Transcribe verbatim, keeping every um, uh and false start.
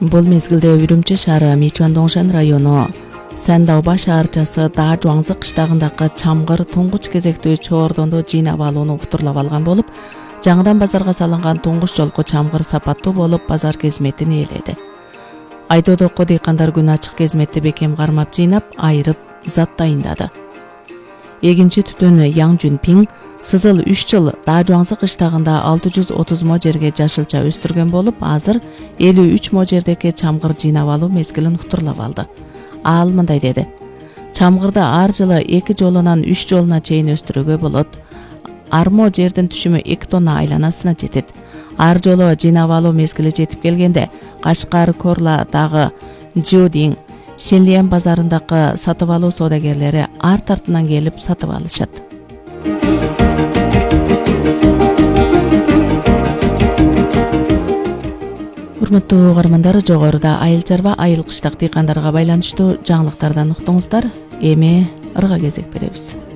Бул мезгилде Үрүмчү шаары Мичуан-Доңшан району Сандауба шаарчасы Даажуаңзы кыштагындагы чамгыр туңгуч кезектүү чоордонду жыйнап алууну уктурлап алган болуп, жаңыдан базарга салынган туңгуч жолку чамгыр сапаттуу болуп базар кезметин ээледи. Айдоодокко дыйкандар күн ачык кезметти бекем кармап жыйнап, айырып зат дайындады. Эгинчи түтүн Яң Жүнпиң Сызыл үч жыл Даажуаңзы кыштагында алты жүз отуз мо жерге жашылча өстүргөн болуп, азыр элүү үч мо жердеги чамгыр жыйнап алуу мезгилин уктурлап алды. Ал мындай деди: чамгырды ар жылы эки жолунан үч жолуна чейин өстүрүүгө болот. Армо жердин түшүмү эки тонна айланасына жетет. Ар жолу жыйнап алуу мезгили жетип келгенде Кашкар, Корла дагы Жиодиң, Шенлиен базарындагы сатып алуу соодагерлери ар тартынан келип сатып алышат. Урматтуу угармандар, жогоруда айыл чарба, айыл кыштак дыйкандарга байланыштуу жаңылыктардан уктуңуздар. Эми ырга кезек беребиз.